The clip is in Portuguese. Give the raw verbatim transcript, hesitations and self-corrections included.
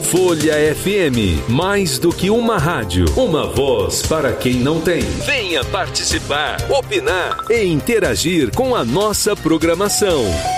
Folha F M, mais do que uma rádio, uma voz para quem não tem. Venha participar, opinar e interagir com a nossa programação.